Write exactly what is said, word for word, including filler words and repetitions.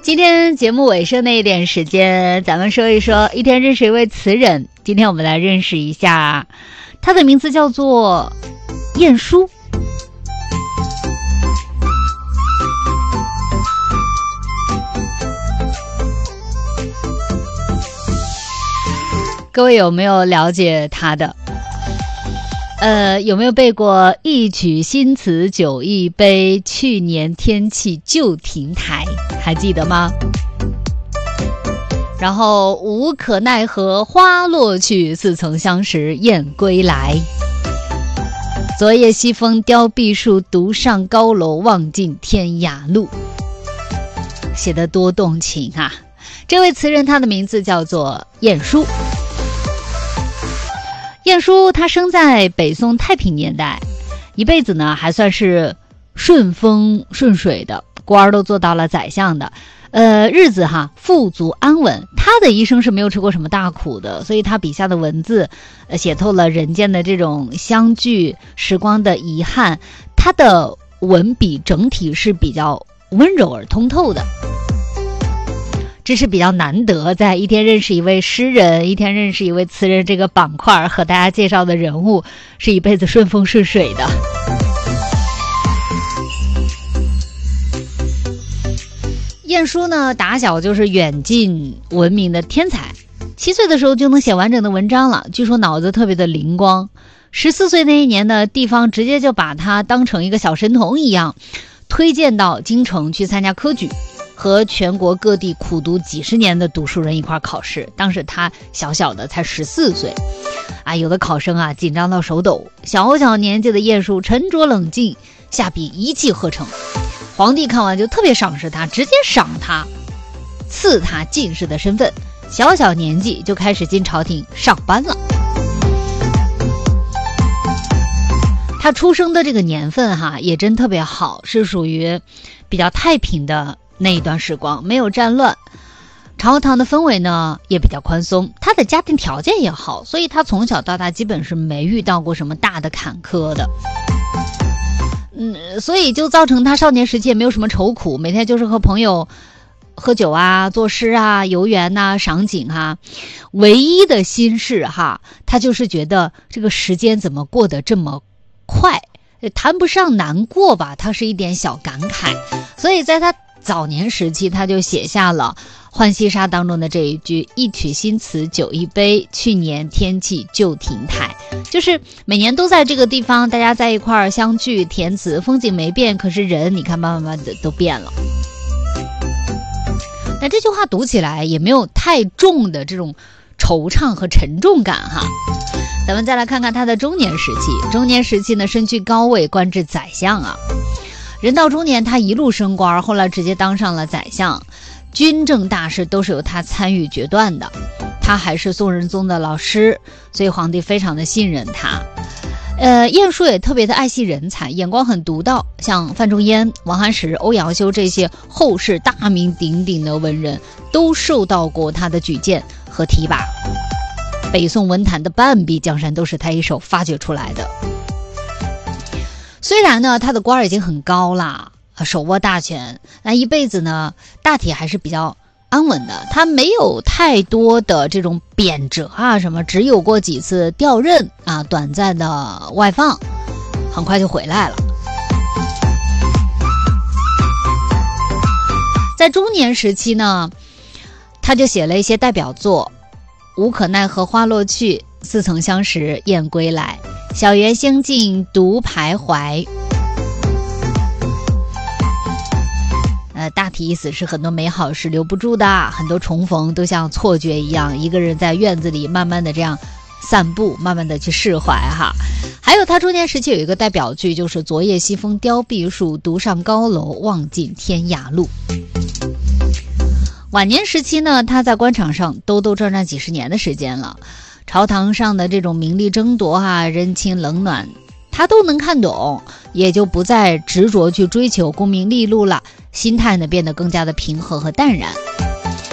今天节目尾声的一点时间，咱们说一说一天认识一位词人。今天我们来认识一下，他的名字叫做晏殊。各位有没有了解他的？呃，有没有背过一曲新词酒一杯，去年天气旧亭台，还记得吗？然后无可奈何花落去，似曾相识燕归来。昨夜西风凋碧树，独上高楼望尽天涯路。写得多动情啊！这位词人他的名字叫做晏殊。晏殊他生在北宋太平年代，一辈子呢还算是顺风顺水的，官儿都做到了宰相的，呃，日子哈富足安稳。他的一生是没有吃过什么大苦的，所以他笔下的文字，呃，写透了人间的这种相聚时光的遗憾。他的文笔整体是比较温柔而通透的。这是比较难得，在一天认识一位诗人，一天认识一位词人这个板块和大家介绍的人物是一辈子顺风顺水的。晏殊呢，打小就是远近闻名的天才，七岁的时候就能写完整的文章了，据说脑子特别的灵光。十四岁那一年呢，地方直接就把他当成一个小神童一样，推荐到京城去参加科举，和全国各地苦读几十年的读书人一块考试。当时他小小的才十四岁啊，有的考生啊紧张到手抖。小小年纪的晏殊沉着冷静，下笔一气呵成。皇帝看完就特别赏识他，直接赏他，赐他进士的身份。小小年纪就开始进朝廷上班了。他出生的这个年份哈也真特别好，是属于比较太平的那一段时光，没有战乱，朝堂的氛围呢也比较宽松，他的家庭条件也好，所以他从小到大基本是没遇到过什么大的坎坷的。嗯，所以就造成他少年时期也没有什么愁苦，每天就是和朋友喝酒啊、作诗啊、游园啊、赏景啊。唯一的心事哈，他就是觉得这个时间怎么过得这么快，谈不上难过吧，他是一点小感慨。所以在他早年时期，他就写下了《浣溪沙》当中的这一句：一曲新词酒一杯，去年天气旧亭台。就是每年都在这个地方，大家在一块儿相聚填词，风景没变，可是人你看慢慢慢的都变了。那这句话读起来也没有太重的这种惆怅和沉重感哈。咱们再来看看他的中年时期。中年时期呢，身居高位，官至宰相啊。人到中年，他一路升官，后来直接当上了宰相，军政大事都是由他参与决断的。他还是宋仁宗的老师，所以皇帝非常的信任他。呃，晏殊也特别的爱惜人才，眼光很独到，像范仲淹、王安石、欧阳修这些后世大名鼎鼎的文人，都受到过他的举荐和提拔。北宋文坛的半壁江山都是他一手发掘出来的。虽然呢，他的官已经很高了，手握大权，但一辈子呢，大体还是比较安稳的。他没有太多的这种贬谪啊什么，只有过几次调任啊，短暂的外放，很快就回来了。在中年时期呢，他就写了一些代表作：无可奈何花落去，似曾相识燕归来，小园兴尽独徘徊。呃，大体意思是很多美好是留不住的，很多重逢都像错觉一样，一个人在院子里慢慢的这样散步，慢慢的去释怀哈。还有他中年时期有一个代表句，就是昨夜西风凋碧树，独上高楼望尽天涯路。晚年时期呢，他在官场上兜兜转转几十年的时间了，朝堂上的这种名利争夺啊，人情冷暖他都能看懂，也就不再执着去追求功名利禄了，心态呢变得更加的平和和淡然。